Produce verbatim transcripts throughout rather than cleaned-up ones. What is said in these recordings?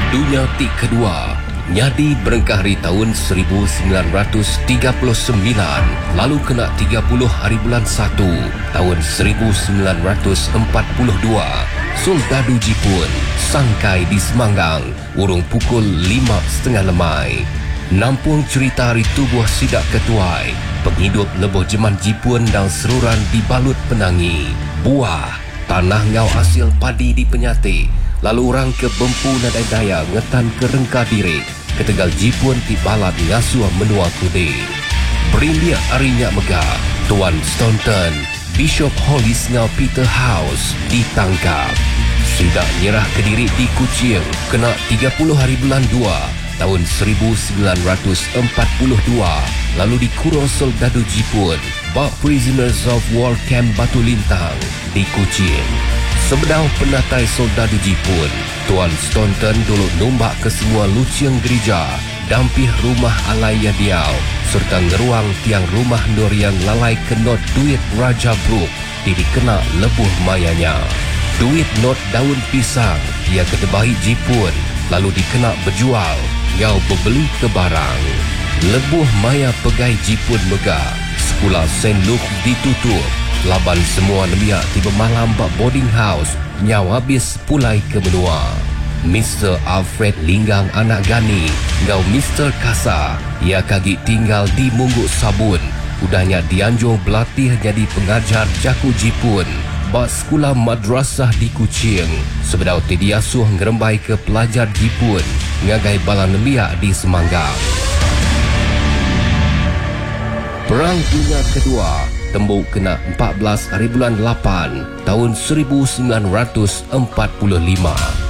Dunia Tik kedua nyadi berengkah hari tahun seribu sembilan ratus tiga puluh sembilan, lalu kena tiga puluh hari bulan satu tahun seribu sembilan ratus empat puluh dua. Soldadu Jipun sangkai di Semanggang urung pukul lima setengah lemai. Nampung cerita hari tubuh sidak ketuai, penghidup lebuh jeman Jipun dan seruran dibalut penangi. Buah, tanah ngau hasil padi di Penyate, lalu orang ke Bempu Nadai Daya ngetan ke Rengka Diri, ke Tegal Jipun ti balat ngasuh menua kude. Berindia arinya megah, Tuan Staunton, Bishop Hollis ngau Peter House ditangkap. Sidak nyerah ke Diri di Kuching, kena tiga puluh hari bulan dua tahun seribu sembilan ratus empat puluh dua, lalu dikurung soldadu Jipun bak Prisoners of War Camp Batu Lintang di Kuching. Sebedau penatai soldadu Jipun, Tuan Staunton dulu nombak ke semua luciang gereja, dampih rumah alai Yadiau, serta ngeruang tiang rumah nur yang lalai kenot duit Raja Brook di dikena lebuh mayanya. Duit not daun pisang ia ketebahi Jipun, lalu dikena berjual, ngau berbeli ke barang. Lebuh maya pegai Jipun megah, sekolah Saint Luke ditutup, laban semua nemiak tiba malam bak boarding house, nyau habis pulai ke menua. Mister Alfred Linggang anak Gani, ngau Mister Kasa, ia kaki tinggal di Mungguk Sabun, udahnya dianjur berlatih jadi pengajar jaku Jipun bak sekolah madrasah di Kuching. Sebedau tidiasuh ngerembai ke pelajar Jipun ngagai bala nemiak di Semanggang. Perang Dunia Kedua tembuk kena empat belas hari bulan lapan tahun seribu sembilan ratus empat puluh lima.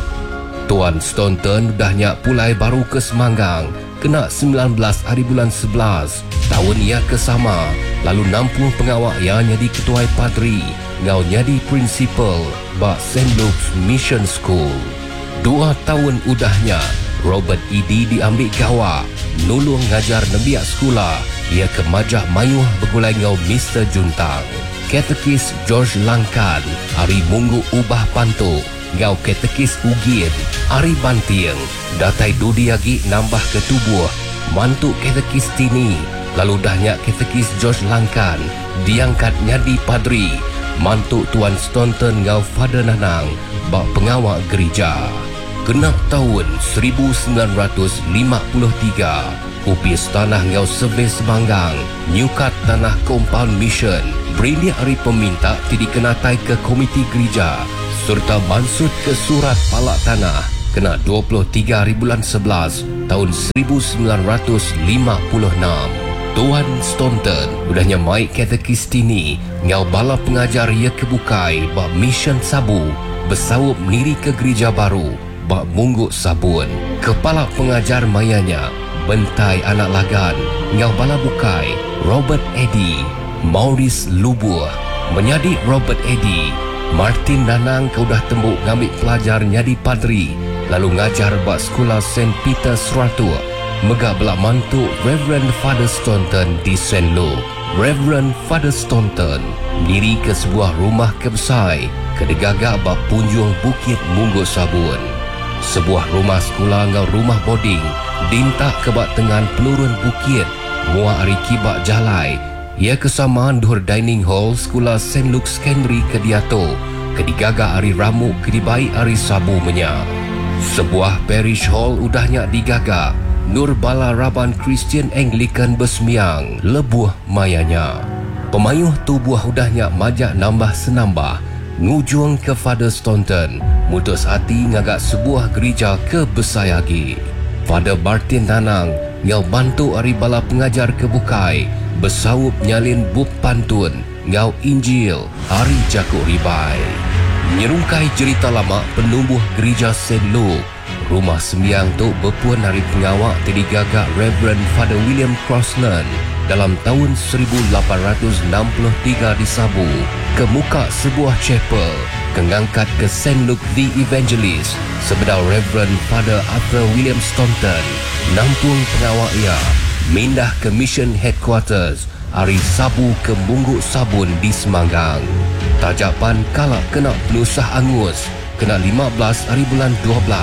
Tuan Staunton dahnya pulai baru ke Semanggang, kena sembilan belas hari bulan sebelas tahun ia kesama, lalu nampung pengawak yang jadi ketua padri, ngau jadi prinsipal bak Saint Luke's Mission School. Dua tahun udahnya Robert Edi diambil gawa, nulung ngajar nebiak sekolah, ia ke Majah Mayuh bergulai ngau Mister Juntang. Katekis George Langkan, hari Munggu Ubah Pantuk, ngau katekis Ugin, hari Banting, datai Dudi lagi nambah ke tubuh, mantuk katekis Tini, lalu dahnya katekis George Langkan, diangkat nyadi padri, mantuk Tuan Staunton ngau Father Nanang, bak pengawal gereja. Genap tahun seribu sembilan ratus lima puluh tiga, upis tanah ngau Servis Semanggang, nyukat tanah Compound Mission, berindia hari peminta tidak kenatai ke komiti gereja, serta mansut ke surat palak tanah, kena dua puluh tiga hari bulan sebelas tahun seribu sembilan ratus lima puluh enam. Tuan Staunton udahnya mai katekis Tini, ngau bala pengajar ia kebukai bak Mission Sabu, bersawup niri ke gereja baru bak Mungguk Sabun. Kepala pengajar mayanya Bentai anak Lagan, ngau bala bukai Robert Eddy, Maurice Lubuh menyadi Robert Eddy. Martin Nanang kau dah tembuk ngambil pelajar nyadi padri, lalu ngajar bak sekolah Saint Peter Seratu, megak belak mantuk Reverend Father Staunton di Saint Luke. Reverend Father Staunton diri ke sebuah rumah kebesai kedegagak bak punjung Bukit Mungguk Sabun. Sebuah rumah sekolah ngau rumah boarding dintak ke bak tengan penurun bukit, mua ari kibak jalai. Ia kesamaan duhur dining hall sekolah Saint Luke Secondary ke Diato, kedigagak ari ramuk kedibai ari Sabu menya. Sebuah parish hall udahnya digagak, Nur Bala Raban Christian Anglican Besmiang, lebuh mayanya. Pemayuh tubuh udahnya majak nambah senambah, ngujung ke Father Staunton, mutus hati ngagak sebuah gereja ke Besayagi. Father Martin Nanang ngau bantu ari bala pengajar kebukai, bersawup nyalin bub pantun, ngau Injil, hari Jakuk Ribai. Nyerungkai cerita lama penumbuh gereja Saint Luke, rumah sembiang tu berpuan hari pengawak terdigagak Reverend Father William Crossland dalam tahun seribu lapan ratus enam puluh tiga di Sabu, ke muka sebuah chapel, kengangkat ke Saint Luke the Evangelist, sebedau Reverend Father Arthur William Staunton, nampung pengawak ia, mindah ke Mission Headquarters, hari Sabu ke Mungguk Sabun di Semanggang. Tajapan kalak kena penusah angus, kena lima belas hari bulan dua belas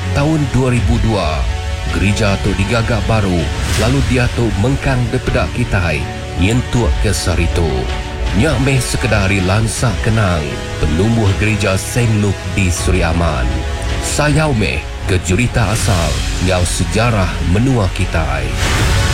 tahun dua ribu dua. Gereja tu digagak baru, lalu dia tu mengkang daripada kitai, nyentuak ke Sarito. Nyak meh sekedari lansak kenang, penumbuh gereja Saint Luke di Seri Aman. Sayau meh ke jurita asal, ngau sejarah menua kitai.